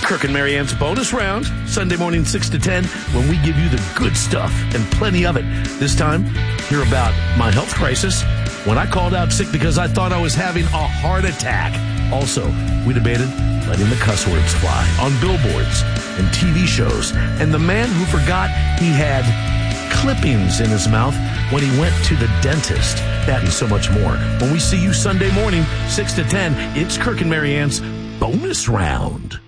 Kirk and Marianne's bonus round, Sunday morning 6 to 10, when we give you the good stuff and plenty of it. This time, hear about my health crisis, when I called out sick because I thought I was having a heart attack. Also, we debated letting the cuss words fly on billboards and TV shows, and the man who forgot he had clippings in his mouth when he went to the dentist. That and so much more. When we see you Sunday morning, 6 to 10, it's Kirk and Marianne's bonus round.